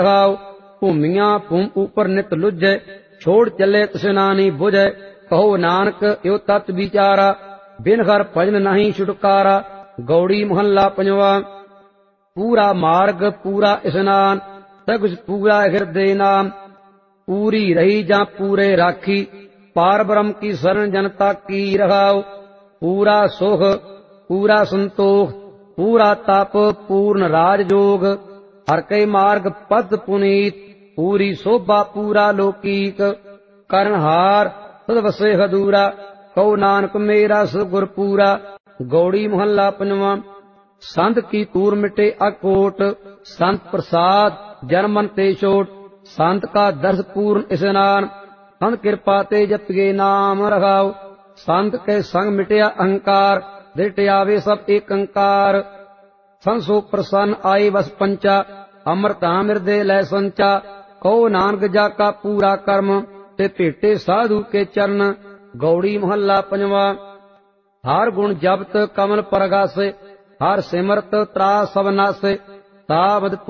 भूमिया भूम ऊपर नित लुझै, छोड़ चले तृष्णानी बुझै। कहो नानक यो तत् विचारा, बिन हर भजन नहीं छुटकारा। गौड़ी मोहल्ला पंजवा। पूरा मार्ग पूरा स्नान, सकुछ पूरा हृदय नाम। पूरी रही जा पूरे राखी, पार ब्रह्म की शरण जनता की रहाओ। पूरा सुख पूरा संतोष, पूरा तप पूर्ण राजयोग। हर के मार्ग पद पुनीत, पूरी शोभा पूरा लौकीक। करनहार सद वसे हदूरा, कहो नानक मेरा सतगुर पूरा। गौड़ी मोहल्ला पंजवा। संत की तूर मिटे अकोट, संत प्रसाद जन्मन ते चोट। संत का दर्श पूर्ण स्नान, संत कृपा ते जपिए नाम रखाओ। संत के संग मिटया अहंकार, दृढ़ आवे सब एक अंकार। संसो प्रसन्न आए बस पंचा, अमृता हृदय लय संचा। कहो नानक जाका पूरा कर्म, ते भेटे साधु के चरण। गौड़ी मोहल्ला पंजवा। हर गुण जपत कमल परगासे, हर सिमरत त्रास सब नासे। तावद